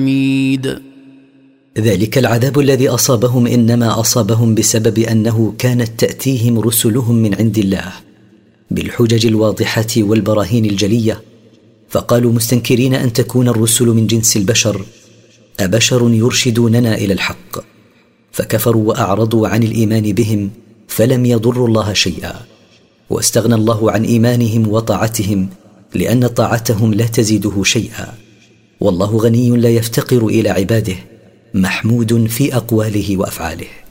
حميد. ذلك العذاب الذي أصابهم إنما أصابهم بسبب أنه كانت تأتيهم رسلهم من عند الله بالحجج الواضحة والبراهين الجلية، فقالوا مستنكرين أن تكون الرسل من جنس البشر: أبشر يرشدوننا إلى الحق؟ فكفروا وأعرضوا عن الإيمان بهم، فلم يضروا الله شيئا، واستغنى الله عن إيمانهم وطاعتهم، لأن طاعتهم لا تزيده شيئا، والله غني لا يفتقر إلى عباده، محمود في أقواله وأفعاله.